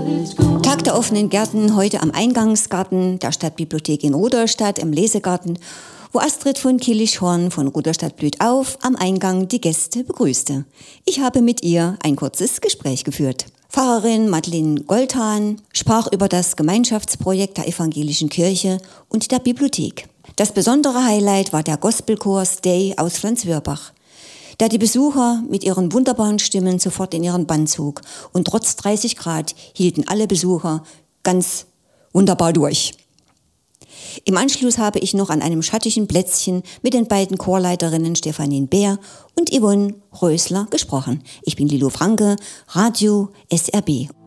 Tag der offenen Gärten heute am Eingangsgarten der Stadtbibliothek in Rudolstadt im Lesegarten, wo Astrid von Killichhorn von Rudolstadt blüht auf am Eingang die Gäste begrüßte. Ich habe mit ihr ein kurzes Gespräch geführt. Pfarrerin Madeleine Goldhahn sprach über das Gemeinschaftsprojekt der evangelischen Kirche und der Bibliothek. Das besondere Highlight war der Gospelchor Stay aus Flenswörbach, der die Besucher mit ihren wunderbaren Stimmen sofort in ihren Bann zog. Und trotz 30 Grad hielten alle Besucher ganz wunderbar durch. Im Anschluss habe ich noch an einem schattigen Plätzchen mit den beiden Chorleiterinnen Stephanien Bär und Yvonne Rösler gesprochen. Ich bin Lilo Franke, Radio SRB.